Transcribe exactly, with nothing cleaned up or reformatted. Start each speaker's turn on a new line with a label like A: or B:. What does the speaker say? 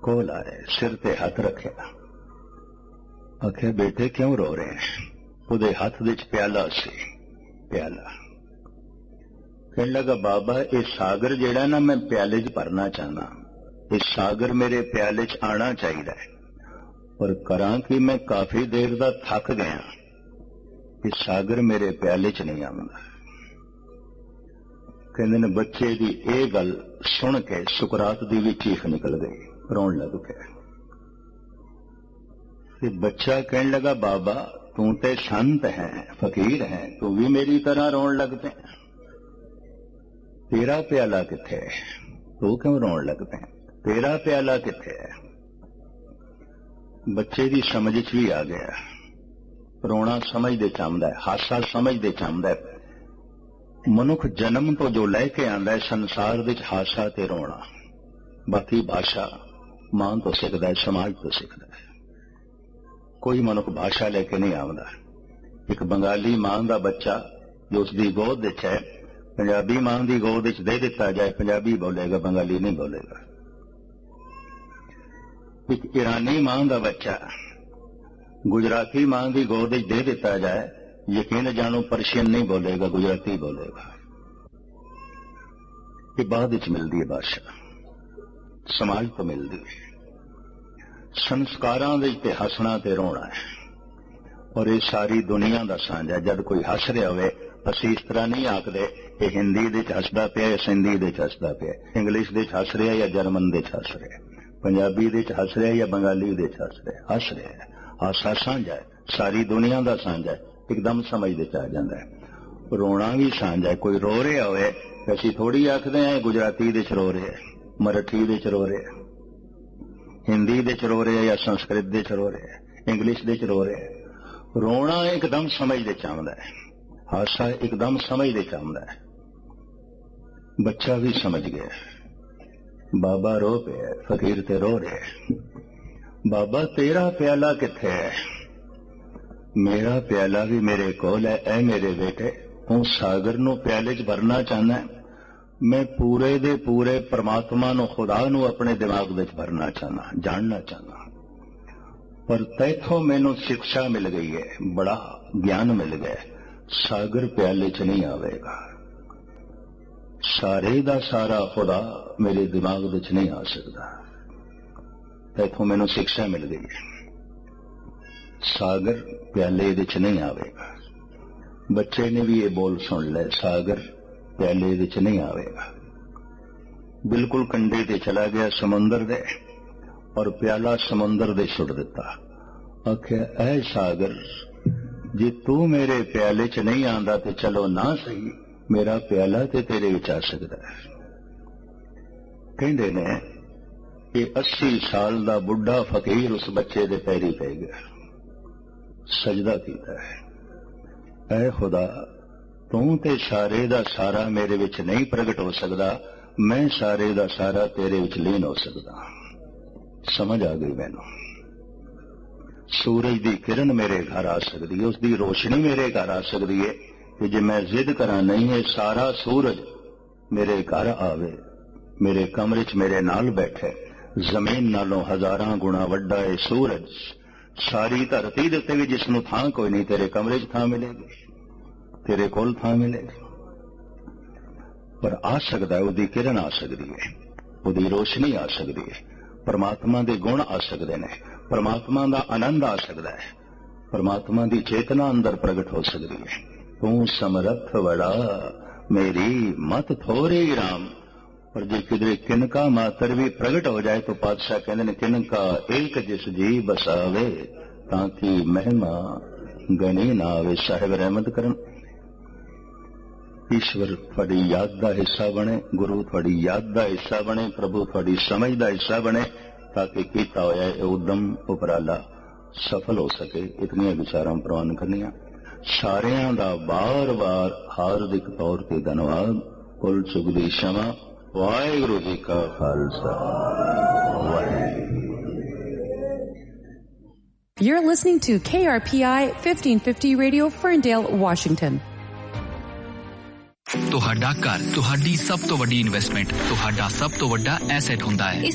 A: कोल आए, सिर ते हाथ रखिया, आखे बेटे क्यों रो रहे हैं? उहदे हाथ विच प्याला सी, प्याला। कहने लगा बाबा ये सागर जेड़ा ना मैं प्याले च भरना चाहना, ये सागर मेरे प्याले च आना चाहिए, पर करा कि मैं काफी देर दा थक गया, ये सागर मेरे प्याले च नहीं आउंदा। कहंदे ने बच्चे दी ये गल सुन के सुकरात दी भी चीख निकल गई, रोन लग गया। बच्चा कहने लगा बाबा तू ते संत है, फकीर है, तू भी मेरी तरह रोन लग पे, तेरा प्याला किथे है? तू क्यों रोन लग पे? तेरा प्याला किथे है? बच्चे की समझ च भी आ गया, रोना समझदे चाहता है, हासा समझदे चाहता है। मनुख जन्म तो जो लैके आंदा है संसार विच हासा ते रोना, बाकी भाषा मां तो सीखदा है, समाज तो सीखदा है। कोई मनुख भाषा लेके नहीं आंदा। एक बंगाली मां दा बच्चा जो उसकी गोद विच है, पंजाबी मां की गोद विच दे दिता जाए, पंजाबी बोलेगा, बंगाली नहीं बोलेगा। एक ईरानी मां का बच्चा गुजराती मां की गोद विच दे दिता जाए, यकीन जानो पर्शियन नहीं बोलेगा, गुजराती बोलेगा। ये बाद विच मिलती है भाषा, समाज तो मिलती है। संस्कारां विच ते हसना ते रोना है, और ये सारी दुनिया का सांझा। जब कोई हस रहा होवे असीं इस तरह नहीं आखदे ये हिंदी दे हसदा पिया या सिंधी दे हसदा पिया, इंग्लिश दे हस रहा या जर्मन दे हस रहा, पंजाबी दे हस रहा या बंगाली दे हस रहा, हस रहा। हासा सांझा है, सारी दुनिया का सांझा है, एकदम समझदे च आ जांदा है। रोना भी सांझा है। कोई रो रहा होवे असीं थोड़ी आखदे हैं गुजराती दे च रो रहे, मराठी दे च रो रहे, हिंदी दे च रो रहे या संस्कृत दे च रो रहे, इंग्लिश दे च रो रहे। रोना एकदम समझदे च आउंदा है, हासा एकदम समझदे च आउंदा है। बच्चा भी समझ गया, बाबा रो पे फकीर ते रो रहे, बाबा तेरा प्याला किथे है? मेरा प्याला भी मेरे कोल है। ऐ मेरे बेटे तू सागर नू प्याले च भरना चाहना है, मैं पूरे दे पूरे परमात्मा नू खुदा नू अपने दिमाग विच भरना चाहना, जानना चाहना। पर तैथों मैनू शिक्षा मिल गई है, बड़ा ज्ञान मिल गया, सागर प्याले च नहीं आवेगा। सारे दा सारा खुदा मेरे दिमाग विच नहीं आ सकता। तैथों मैनू शिक्षा मिल गई है, सागर प्याले विच नहीं आवेगा। बच्चे ने भी ये बोल सुन ले, सागर प्याले विच नहीं आवेगा। बिल्कुल कंढे ते चला गया समुंदर दे, और प्याला समुंदर दे सुट दिता। आख्या ऐ सागर जे तू मेरे प्याले च नहीं आंदा ते चलो ना सही, मेरा प्याला ते तेरे विच आ सकदा है। कहंदे ने कि अस्सी साल दा बुढ़ा फकीर उस बच्चे दे पैरी पै गया, सजदा कीता है। ऐ खुदा तू ते सारे दा सारा मेरे विच नहीं प्रगट हो सकदा, मैं सारे दा सारा तेरे विच लीन हो सकदा। समझ आ गई मैनू। सूरज दी किरण मेरे घर आ सकती है, उसकी रोशनी मेरे घर आ सकती है कि जे मैं जिद करा नहीं है सारा सूरज मेरे घर आवे, मेरे कमरे च मेरे नाल बैठे। जमीन नालों हजारां गुणा वड्डा है सूरज। सारी धरती दे उत्ते भी जिसनूं थां कोई नहीं, तेरे कमरे च थां मिलेगी, तेरे कोल थां मिलेगी। पर आ सकता है, उसकी किरण आ सकती है, उसकी रोशनी आ सकती है, परमात्मा के गुण आ सकते हैं, परमात्मा का आनंद आ सकता है, परमात्मा की चेतना अंदर प्रगट हो सकती है। तू समर्थ बड़ा मेरी मत थोड़ी राम। और जो किधरे किनका मात्र भी प्रगट हो जाए तो पातशाह कहते हैं किनका एक जिस जी बसावे ताकि महिमा गणी ना आवे। साहिब रहमत करन। ईश्वर थोड़ी याद का हिस्सा बने, गुरु थोड़ी याद का हिस्सा बने, प्रभु थोड़ी समझ का हिस्सा बने, ताकि किया होया उद्यम उपराला सफल हो सके। इतनी विचारां प्रवान करनिया। सारियां दा बार बार हार्दिक तौर ते धन्यवाद। कुल चुगदी क्षमा। वाहिगुरू जी का Khalsa.
B: You're listening to K R P I fifteen fifty Radio, Ferndale, Washington.
C: ਤੁਹਾਡਾ ਘਰ ਤੁਹਾਡੀ ਸਭ ਤੋਂ ਵੱਡੀ ਇਨਵੈਸਟਮੈਂਟ, ਤੁਹਾਡਾ ਸਭ ਤੋਂ ਵੱਡਾ ਐਸੈਟ ਹੁੰਦਾ ਹੈ।